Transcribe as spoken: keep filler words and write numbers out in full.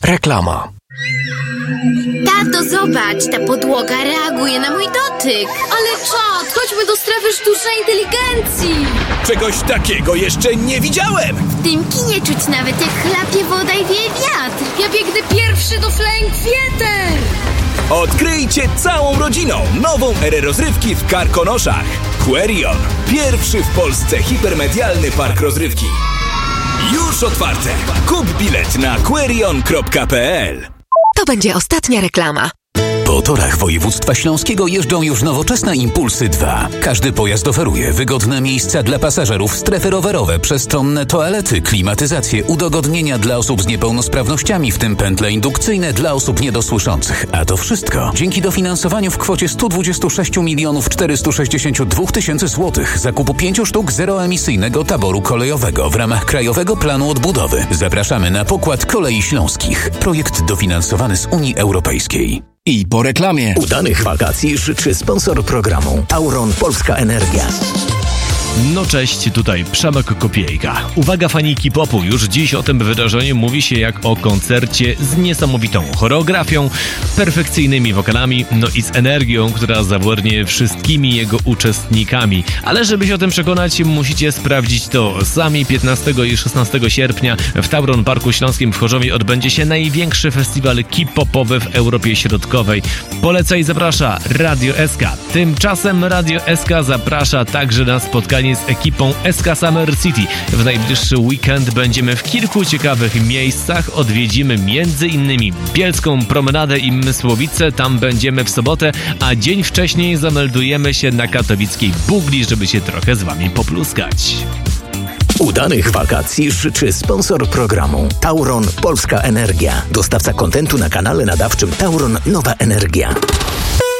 Reklama. Tato, zobacz, ta podłoga reaguje na mój dotyk. Ale czad, chodźmy do strefy sztucznej inteligencji. Czegoś takiego jeszcze nie widziałem. W tym kinie czuć nawet jak chlapie woda i wieje wiatr. Ja biegnę pierwszy do Flying Theater. Odkryjcie całą rodziną nową erę rozrywki w Karkonoszach. Querion. Pierwszy w Polsce hipermedialny park rozrywki. Już otwarte. Kup bilet na querion kropka p l. To będzie ostatnia reklama. Po torach województwa śląskiego jeżdżą już nowoczesne Impulsy dwa. Każdy pojazd oferuje wygodne miejsca dla pasażerów, strefy rowerowe, przestronne toalety, klimatyzację, udogodnienia dla osób z niepełnosprawnościami, w tym pętle indukcyjne dla osób niedosłyszących. A to wszystko dzięki dofinansowaniu w kwocie sto dwadzieścia sześć milionów czterysta sześćdziesiąt dwa tysięcy złotych zakupu pięciu sztuk zeroemisyjnego taboru kolejowego w ramach Krajowego Planu Odbudowy. Zapraszamy na pokład Kolei Śląskich. Projekt dofinansowany z Unii Europejskiej. I po reklamie. Udanych wakacji życzy sponsor programu Tauron Polska Energia. No cześć, tutaj Przemek Kopiejka. Uwaga faniki popu, już dziś o tym wydarzeniu mówi się jak o koncercie z niesamowitą choreografią, perfekcyjnymi wokalami, no i z energią, która zawładnie wszystkimi jego uczestnikami. Ale żeby się o tym przekonać, musicie sprawdzić to sami. piętnastego i szesnastego sierpnia w Tauron Parku Śląskim w Chorzowie odbędzie się największy festiwal K-popowy w Europie Środkowej. Poleca i zaprasza Radio S K. Tymczasem Radio S K zaprasza także na spotkanie z ekipą S K Summer City. W najbliższy weekend będziemy w kilku ciekawych miejscach. Odwiedzimy m.in. Bielską Promenadę i Mysłowice. Tam będziemy w sobotę, a dzień wcześniej zameldujemy się na katowickiej Bugli, żeby się trochę z wami popluskać. Udanych wakacji życzy sponsor programu Tauron Polska Energia. Dostawca kontentu na kanale nadawczym Tauron Nowa Energia.